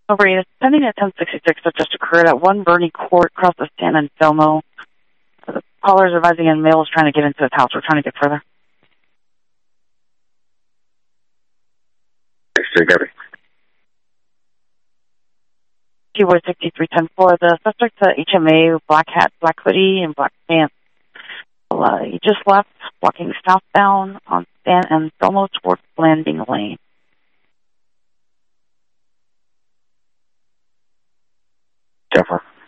Over 8, pending at 1066 that just occurred at 1 Bernie Court across the San Anselmo. The caller is advising a male is trying to get into his house. We're trying to get further. Gabby. Keyword 6310-4. The suspect's HMA, black hat, black hoodie, and black pants. He just left, walking southbound on San Anselmo towards Landing Lane. Jennifer.